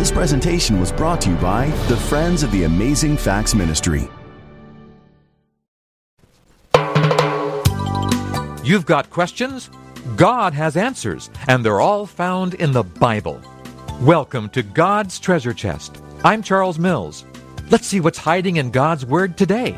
This presentation was brought to you by the Friends of the Amazing Facts Ministry. You've got questions? God has answers, and they're all found in the Bible. Welcome to God's Treasure Chest. I'm Charles Mills. Let's see what's hiding in God's Word today.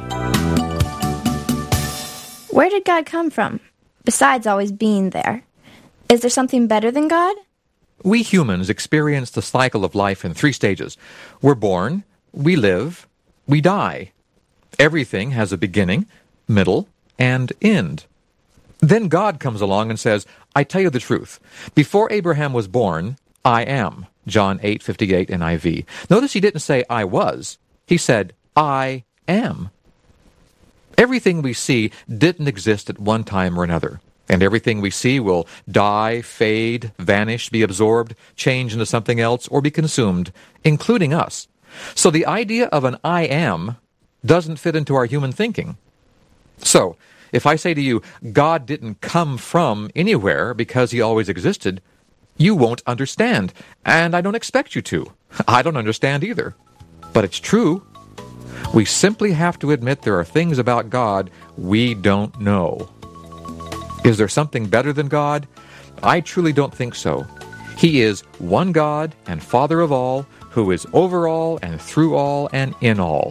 Where did God come from, besides always being there? Is there something better than God? We humans experience the cycle of life in 3 stages. We're born, we live, we die. Everything has a beginning, middle, and end. Then God comes along and says, I tell you the truth. Before Abraham was born, I am. John 8:58 NIV. Notice he didn't say I was. He said, I am. Everything we see didn't exist at one time or another. And everything we see will die, fade, vanish, be absorbed, change into something else, or be consumed, including us. So the idea of an I am doesn't fit into our human thinking. So, if I say to you, God didn't come from anywhere because he always existed, you won't understand, and I don't expect you to. I don't understand either. But it's true. We simply have to admit there are things about God we don't know. Is there something better than God? I truly don't think so. He is one God and Father of all, who is over all and through all and in all.